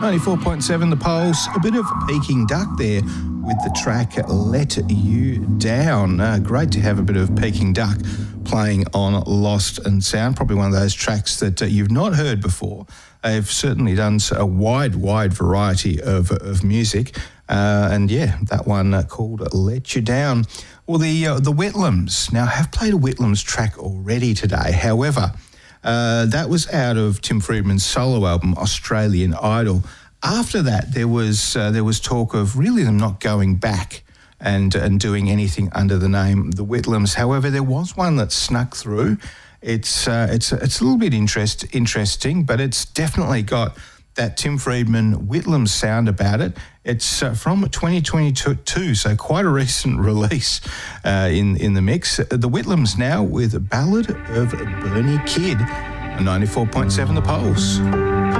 94.7 The Pulse. A bit of Peking Duck there with the track Let You Down. Great to have a bit of Peking Duck playing on Lost and Sound. Probably one of those tracks that you've not heard before. They've certainly done a wide variety of music. And yeah, that one called Let You Down. Well, the Whitlams now have played a Whitlams track already today. However, that was out of Tim Friedman's solo album, Australian Idol. After that, there was talk of really them not going back and doing anything under the name The Whitlams. However, there was one that snuck through. It's a little bit interesting, but it's definitely got that Tim Friedman Whitlams sound about it. It's from 2022, so quite a recent release in the mix. The Whitlams now with Ballad of Bernie Kidd, 94.7 The Pulse.